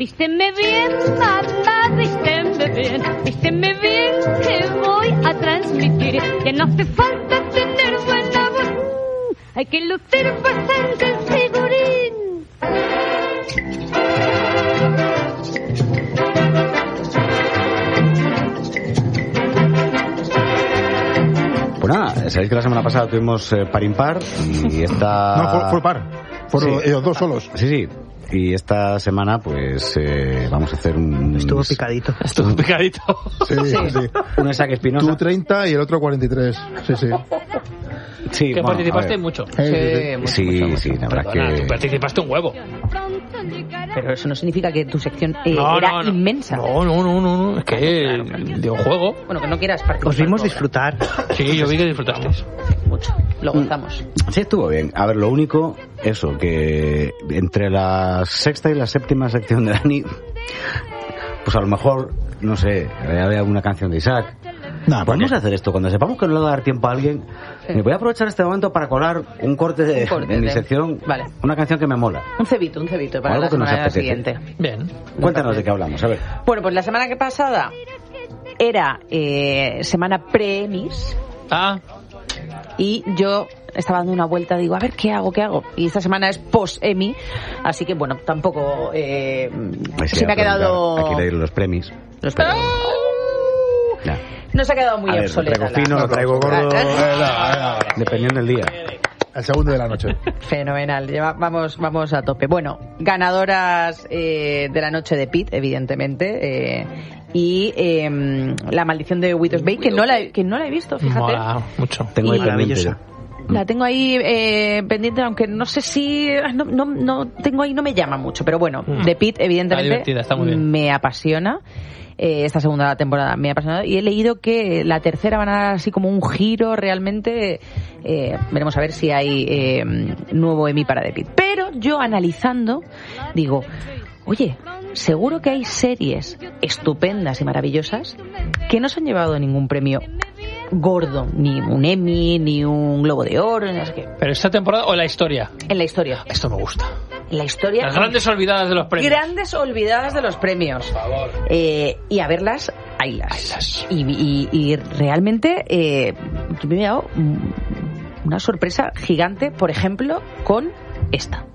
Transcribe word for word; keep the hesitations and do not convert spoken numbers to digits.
Vísteme bien, mamá, vísteme bien, vísteme bien, que voy a transmitir que no hace falta tener buena voz, hay que lucir bastante el figurín. Pues nada, sabéis que la semana pasada tuvimos eh, par impar y esta... No, fue, fue par. Fueron sí. ellos dos solos. Sí, sí. Y esta semana, pues, eh, vamos a hacer un... Estuvo picadito. Estuvo picadito. Sí, sí, sí. Un saque espinosa. Tú treinta y el otro cuarenta y tres. Sí, sí. Sí, que bueno, participaste mucho. Sí, sí, mucho, sí, mucho, mucho. sí, la verdad Perdona, que... tú participaste un huevo. Pero eso no significa que tu sección eh, no, era no, no. inmensa. No, no, no, no, no. Es que digo juego. Bueno, que no quieras participar. Os vimos disfrutar. Sí, yo vi que disfrutasteis. Mucho. Lo gozamos. Sí, estuvo bien. A ver, lo único, eso, que entre la sexta y la séptima sección de Dani, pues a lo mejor, no sé, había alguna canción de Isaac. Nah, Podemos hacer esto, cuando sepamos que no le va a dar tiempo a alguien, sí. Me voy a aprovechar este momento para colar un corte de, un corte de mi de... sección, vale. Una canción que me mola. Un cebito, un cebito para algo la que nos semana apetece. siguiente. Bien. Cuéntanos de qué hablamos, a ver. Bueno, pues la semana que pasada era eh, semana pre-Emmys. Ah. Y yo estaba dando una vuelta, digo, a ver, ¿qué hago, qué hago? Y esta semana es post-Emmy, así que, bueno, tampoco eh, sí, se me ha quedado... Aquí le los premios. Los premios. Ya. No se ha quedado muy a ver, obsoleta. Lo traigo fino, la... lo traigo gordo, Ah, dependiendo del día. El segundo de la noche. Fenomenal. Lleva, vamos, vamos a tope. Bueno, ganadoras eh, de la noche de Pete, evidentemente. Eh, y eh, La maldición de Widow's Bay, que no la, que no la he visto, fíjate. Mola mucho. Tengo ahí maravillosa. La tengo ahí eh, pendiente, aunque no sé si... No, no, no tengo ahí, no me llama mucho. Pero bueno, mm. de Pete, evidentemente, está está muy bien. Me apasiona. Eh, esta segunda temporada me ha apasionado y he leído que la tercera van a dar así como un giro realmente. Eh, veremos a ver si hay eh, nuevo Emmy para The Pitt. Pero yo analizando digo, oye, seguro que hay series estupendas y maravillosas que no se han llevado ningún premio gordo, ni un Emmy, ni un Globo de Oro, ni no sé qué. ¿Pero esta temporada o la historia? En la historia. Esto me gusta. En la historia. Las grandes olvidadas de los premios. Grandes olvidadas de los premios. Por favor. Eh, y a verlas, haylas. Haylas. Y, y, y realmente eh, me he dado una sorpresa gigante, por ejemplo, con esta.